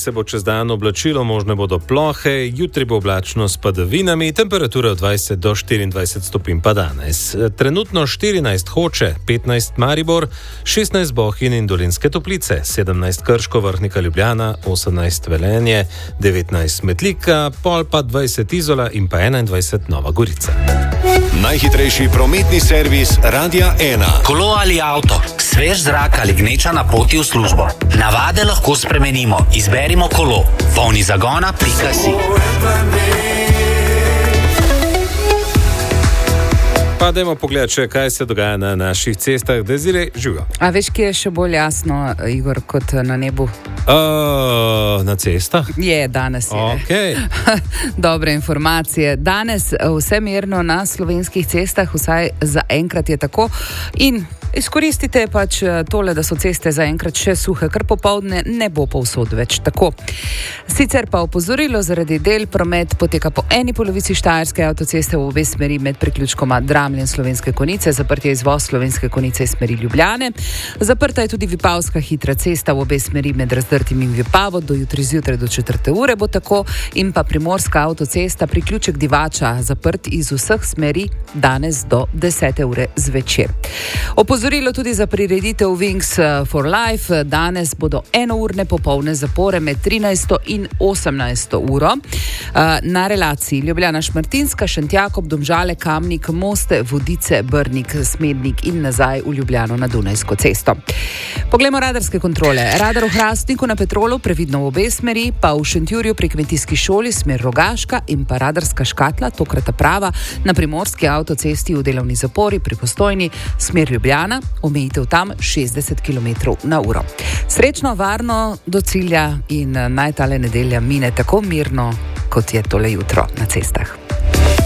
se bo čez dan oblačilo, možne bodo plohe, jutri bo oblačno s padavinami, temperature od 20 do 24 stopinj pa danes. Trenutno 14 Hoče, 15 Maribor, 16 Bohinj in Dolenjske Toplice, 17 Krško, Vrhnika, Ljubljana, 18 Velenje, 19 Metlika, pol pa 20 Izola in pa 21 Nova Gorica. Najhitrejši prometni servis Radia 1. Kolo ali avto, svež zrak ali gneča na poti v službo. Navade lahko spremenimo. Izberimo kolo. polnizagona.si. Pa dajmo pogledati, kaj se dogaja na naših cestah. Desiree, živijo. A veš, kje je še bolj jasno, Igor, kot na nebu? Na cestah? Je, danes je. Okay. Dobre informacije. Danes vse mirno na slovenskih cestah, vsaj za enkrat je tako. In izkoristite pač tole, da so ceste za enkrat še suhe, ker popoldne ne bo povsod več tako. Sicer pa opozorilo, zaradi del promet poteka po eni polovici Štajerske avtoceste v obe smeri med priključkoma Dramlje in Slovenske Konjice, zaprt je izvoz Slovenske Konjice iz smeri Ljubljane. Zaprta je tudi Vipavska hitra cesta v obe smeri med Razdrtim in Vipavo, do jutri zjutraj do 4. ure bo tako, in pa Primorska avtocesta priključek Divača zaprt iz vseh smeri danes do 10. ure zvečer. Opozorilo tudi za prireditev Wings for Life. Danes bodo enourne popoldne zapore med 13. in 18. uro na relaciji Ljubljana-Šmartinska, Šentjakob, Domžale, Kamnik, Moste, Vodice, Brnik, Smednik in nazaj v Ljubljano na Dunajsko cesto. Poglejmo radarske kontrole. Radar v Hrastniku na Petrolu previdno v obe smeri, pa v Šentjurju pri Kmetijski šoli smer Rogaška in pa radarska škatla, tokrat prava, na Primorski avtocesti v delovni zapori pri Postojni smer Ljubljana, omejitev tam 60 km/h. Srečno, varno do cilja in naj tale nedelja mine tako mirno, kot je tole jutro na cestah.